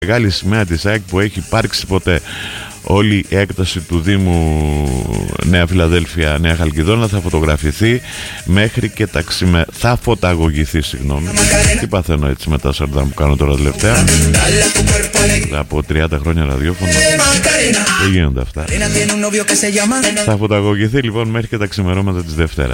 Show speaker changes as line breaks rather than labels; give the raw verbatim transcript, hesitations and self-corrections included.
μεγάλη σημαία της ΑΕΚ που έχει υπάρξει ποτέ. Όλη η έκταση του Δήμου Νέα Φιλαδέλφια, Νέα Χαλκιδόνα θα φωτογραφηθεί μέχρι και τα ξημε... θα φωταγωγηθεί, συγγνώμη. Τι παθαίνω έτσι με τα σαρδά που κάνω τώρα τελευταία. Από τριάντα χρόνια ραδιόφωνο δεν γίνονται αυτά. Θα φωταγωγηθεί λοιπόν μέχρι και τα ξημερώματα της Δευτέρα.